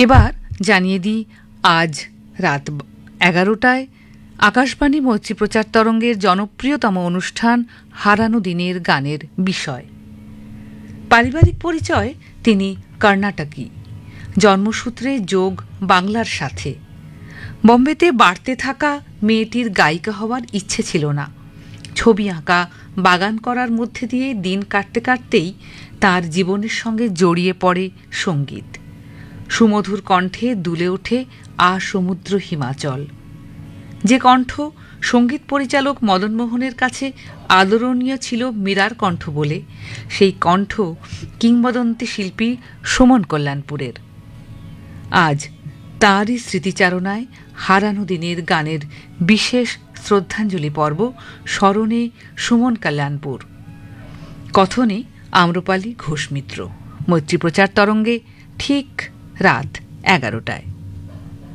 এবার জানিয়ে দিই আজ রাত 11টায় আকাশবাণী মৈত্রী প্রচার তরঙ্গের জনপ্রিয়তম অনুষ্ঠান হারানো দিনের গানের বিষয়। পারিবারিক পরিচয় তিনি কর্ণাটকী, জন্মসূত্রে যোগ বাংলার সাথে। বম্বেতে বাড়তে থাকা মেয়েটির গায়িকা হওয়ার ইচ্ছে ছিল না। ছবি আঁকা, বাগান করার মধ্যে দিয়ে দিন কাটতে কাটতেই তার জীবনের সঙ্গে জড়িয়ে পড়ে সঙ্গীত। সুমধুর কণ্ঠে দুলে ওঠে সমুদ্র হিমাচল। যে কণ্ঠ সঙ্গীত পরিচালক মদন মোহনের কাছে আদরণীয় ছিল মীরার কণ্ঠ বলে, সেই কণ্ঠ কিংবদন্তি শিল্পী সুমন কল্যাণপুরের। আজ তাঁরই স্মৃতিচারণায় হারানো দিনের গানের বিশেষ শ্রদ্ধাঞ্জলি পর্ব স্মরণে সুমন কল্যাণপুর। কথনে আম্রপালি ঘোষ মিত্র। মৈত্রী প্রচার তরঙ্গে ঠিক রাত 11টায়।